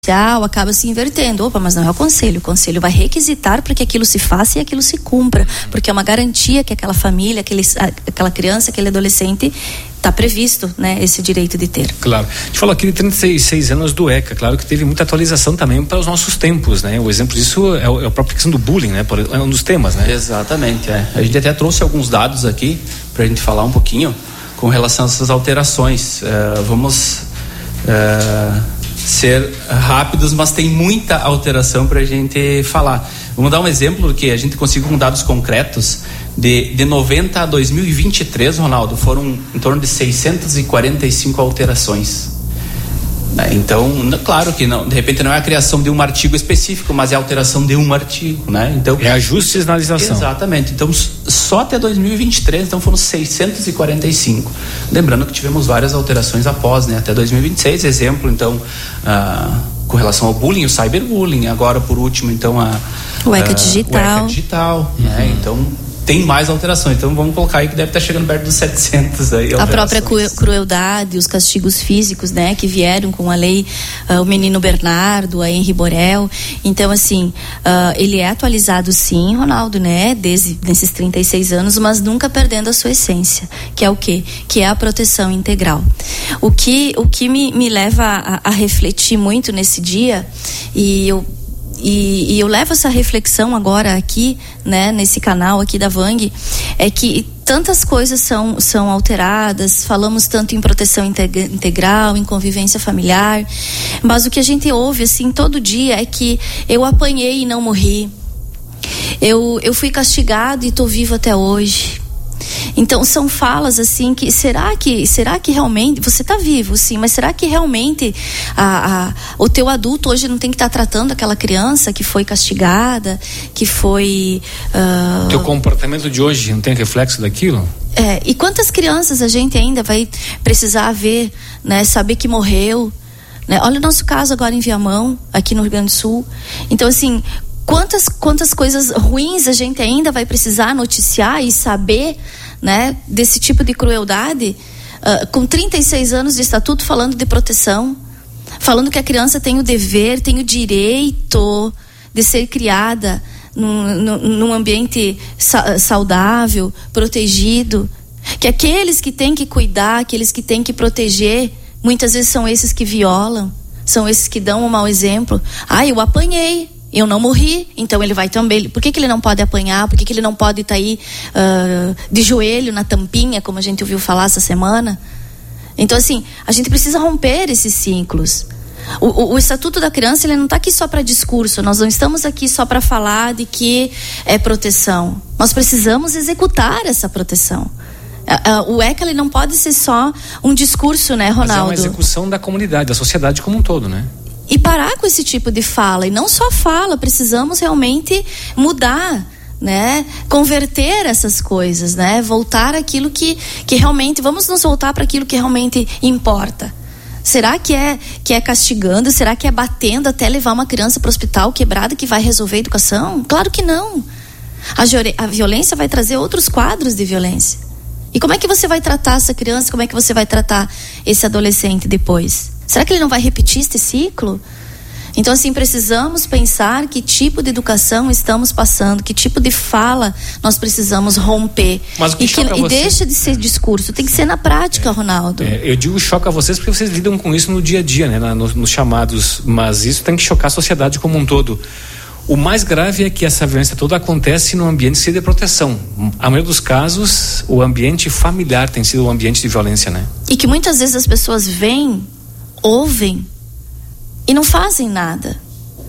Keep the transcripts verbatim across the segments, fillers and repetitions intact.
acaba se invertendo. Opa, mas não é o conselho. O conselho vai requisitar para que aquilo se faça e aquilo se cumpra, porque é uma garantia que aquela família, aquele, aquela criança, aquele adolescente está previsto, né, esse direito de ter. Claro. A gente falou aqui de trinta e seis anos do ECA, claro que teve muita atualização também para os nossos tempos, né? O exemplo disso é, o, é a própria questão do bullying, né? Por, é um dos temas, né? Exatamente, é. A gente até trouxe alguns dados aqui para a gente falar um pouquinho com relação a essas alterações. Uh, vamos uh, ser rápidos, mas tem muita alteração para a gente falar. Vamos dar um exemplo que a gente conseguiu com dados concretos. De, de noventa a dois mil e vinte e três, Ronaldo, foram em torno de seiscentas e quarenta e cinco alterações. Então, claro que não, de repente não é a criação de um artigo específico, mas é a alteração de um artigo, né? Então, é ajuste e sinalização. Exatamente. Então, só até dois mil e vinte e três, então foram seiscentos e quarenta e cinco. Lembrando que tivemos várias alterações após, né? Até dois mil e vinte e seis, exemplo, então, ah, com relação ao bullying, o cyberbullying. Agora, por último, então, a, o ECA digital. O ECA digital, uhum. né? Então, tem mais alterações, então vamos colocar aí que deve estar chegando perto dos setecentos aí. A própria crueldade, os castigos físicos, né, que vieram com a lei, uh, o menino Bernardo, a Henri Borel. Então, assim, uh, ele é atualizado sim, Ronaldo, né, desde nesses trinta e seis anos, mas nunca perdendo a sua essência, que é o quê? Que é a proteção integral. O que, o que me, me leva a, a refletir muito nesse dia, e eu E, e eu levo essa reflexão agora aqui, né, nesse canal aqui da Vang, é que tantas coisas são, são alteradas, falamos tanto em proteção integral, em convivência familiar, mas o que a gente ouve assim todo dia é que eu apanhei e não morri, eu, eu fui castigado e estou vivo até hoje. Então são falas assim que será que será que realmente você está vivo, sim, mas será que realmente a, a, o teu adulto hoje não tem que estar tá tratando aquela criança que foi castigada, que foi uh... teu comportamento de hoje não tem reflexo daquilo? É, e quantas crianças a gente ainda vai precisar ver, né, saber que morreu, né? Olha o nosso caso agora em Viamão, aqui no Rio Grande do Sul. Então assim, Quantas, quantas coisas ruins a gente ainda vai precisar noticiar e saber, né, desse tipo de crueldade, uh, com trinta e seis anos de estatuto falando de proteção, falando que a criança tem o dever, tem o direito de ser criada num, num, num ambiente sa- saudável, protegido, que aqueles que têm que cuidar, aqueles que têm que proteger, muitas vezes são esses que violam, são esses que dão um mau exemplo. Ah, eu apanhei, eu não morri, então ele vai também. Por que, que ele não pode apanhar? Por que, que ele não pode estar tá aí uh, de joelho na tampinha, como a gente ouviu falar essa semana? Então, assim, a gente precisa romper esses ciclos. O, o, o Estatuto da Criança, ele não está aqui só para discurso. Nós não estamos aqui só para falar de que é proteção. Nós precisamos executar essa proteção. Uh, uh, o ECA, ele não pode ser só um discurso, né, Ronaldo? Mas é uma execução da comunidade, da sociedade como um todo, né? E parar com esse tipo de fala, e não só fala, precisamos realmente mudar, né? Converter essas coisas, né? Voltar aquilo que, que realmente, vamos nos voltar para aquilo que realmente importa. Será que é, que é castigando, será que é batendo até levar uma criança para o hospital quebrada que vai resolver a educação? Claro que não. A, a violência vai trazer outros quadros de violência. E como é que você vai tratar essa criança, como é que você vai tratar esse adolescente depois? Será que ele não vai repetir este ciclo? Então, assim, precisamos pensar que tipo de educação estamos passando, que tipo de fala nós precisamos romper. Mas o que e, que, choca e você... deixa de ser discurso, tem que ser na prática, é, Ronaldo. É, eu digo choca vocês porque vocês lidam com isso no dia a dia, né? Nos, nos chamados, mas isso tem que chocar a sociedade como um todo. O mais grave é que essa violência toda acontece no ambiente sem de proteção. A maioria dos casos, o ambiente familiar tem sido o ambiente de violência, né? E que muitas vezes as pessoas vêm, ouvem e não fazem nada,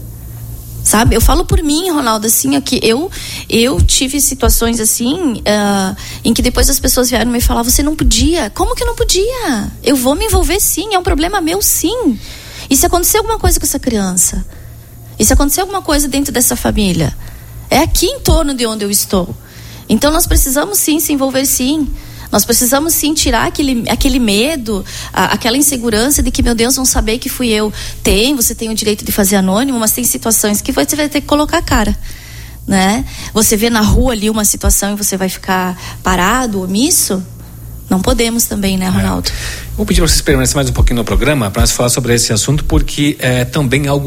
sabe? Eu falo por mim, Ronaldo, assim, ó, que eu, eu tive situações assim, uh, em que depois as pessoas vieram me falar, você não podia. Como que eu não podia? Eu vou me envolver sim, é um problema meu sim. E se acontecer alguma coisa com essa criança? E se acontecer alguma coisa dentro dessa família? É aqui em torno de onde eu estou. Então nós precisamos sim se envolver sim. Nós precisamos sim tirar aquele, aquele medo, a, aquela insegurança de que, meu Deus, vão saber que fui eu. Tem, você tem o direito de fazer anônimo, mas tem situações que você vai ter que colocar a cara, né? Você vê na rua ali uma situação e você vai ficar parado, omisso? Não podemos também, né, Ronaldo? É. Vou pedir para vocês permanecerem mais um pouquinho no programa para nós falar sobre esse assunto, porque é também algo